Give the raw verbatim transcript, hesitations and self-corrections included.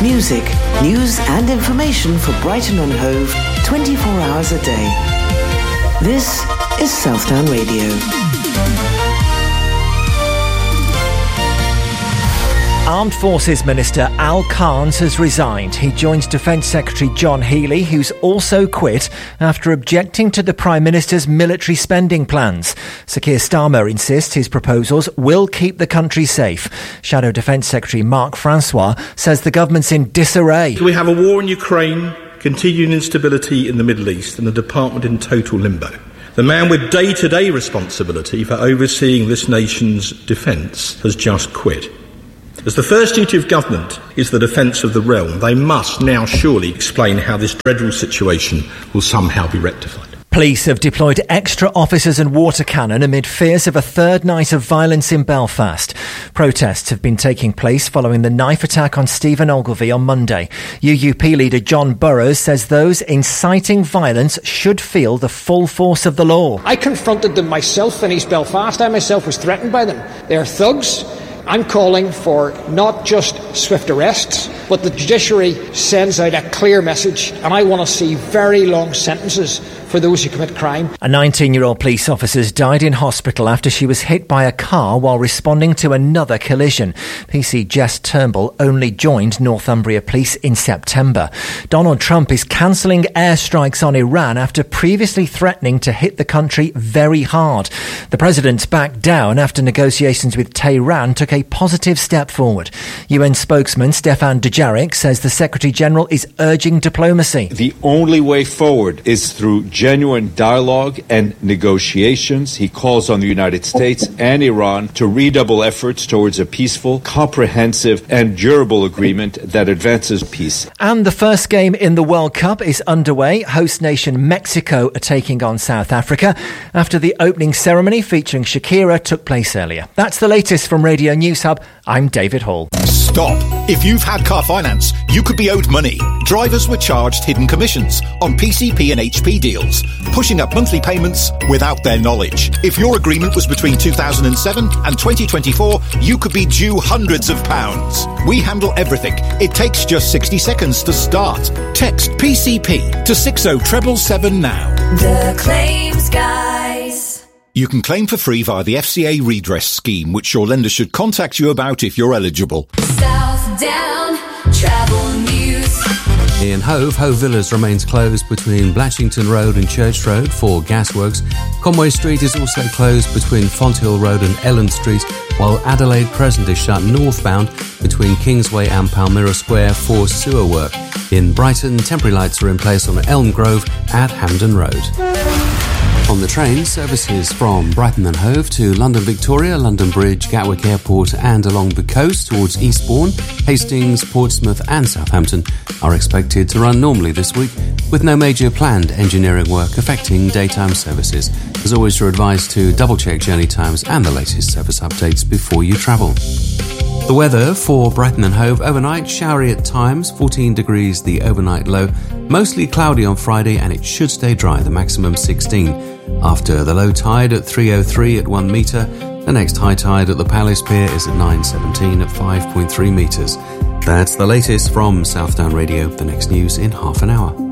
Music, news and information for Brighton and Hove twenty-four hours a day. This is Southdown Radio. Armed Forces Minister Al Carnes has resigned. He joins Defence Secretary John Healey, who's also quit after objecting to the Prime Minister's military spending plans. Sir Keir Starmer insists his proposals will keep the country safe. Shadow Defence Secretary Mark Francois says the government's in disarray. We have a war in Ukraine, continuing instability in the Middle East, and the department in total limbo. The man with day-to-day responsibility for overseeing this nation's defence has just quit. As the first duty of government is the defence of the realm, they must now surely explain how this dreadful situation will somehow be rectified. Police have deployed extra officers and water cannon amid fears of a third night of violence in Belfast. Protests have been taking place following the knife attack on Stephen Ogilvie on Monday. U U P leader John Burrows says those inciting violence should feel the full force of the law. I confronted them myself in East Belfast. I myself was threatened by them. They're thugs. I'm calling for not just swift arrests, but the judiciary sends out a clear message, and I want to see very long sentences for those who commit crime. A nineteen-year-old police officer died in hospital after she was hit by a car while responding to another collision. P C Jess Turnbull only joined Northumbria Police in September. Donald Trump is cancelling airstrikes on Iran after previously threatening to hit the country very hard. The president backed down after negotiations with Tehran took a positive step forward. U N spokesman Stefan Dujarric says the Secretary-General is urging diplomacy. The only way forward is through genuine dialogue and negotiations. He calls on the United States and Iran to redouble efforts towards a peaceful, comprehensive and durable agreement that advances peace. And the first game in the World Cup is underway. Host nation Mexico are taking on South Africa after the opening ceremony featuring Shakira took place earlier. That's the latest from Radio News Hub. I'm David Hall. Stop. If you've had car finance, you could be owed money. Drivers were charged hidden commissions on P C P and H P deals, pushing up monthly payments without their knowledge. If your agreement was between two thousand seven and twenty twenty-four, you could be due hundreds of pounds. We handle everything. It takes just sixty seconds to start. Text P C P to six oh seven seven now. The Claims Guys. You can claim for free via the F C A redress scheme, which your lender should contact you about if you're eligible. Southdown Travel News. In Hove, Hove Villas remains closed between Blatchington Road and Church Road for gasworks. Conway Street is also closed between Fonthill Road and Ellen Street, while Adelaide Crescent is shut northbound between Kingsway and Palmyra Square for sewer work. In Brighton, temporary lights are in place on Elm Grove at Hampden Road. On the train, services from Brighton and Hove to London Victoria, London Bridge, Gatwick Airport and along the coast towards Eastbourne, Hastings, Portsmouth and Southampton are expected to run normally this week, with no major planned engineering work affecting daytime services. As always, you're advised to double-check journey times and the latest service updates before you travel. The weather for Brighton and Hove overnight, showery at times, fourteen degrees the overnight low, mostly cloudy on Friday and it should stay dry, the maximum sixteen. After the low tide at three oh three at one metre, the next high tide at the Palace Pier is at nine seventeen at five point three metres. That's the latest from Southdown Radio. The next news in half an hour.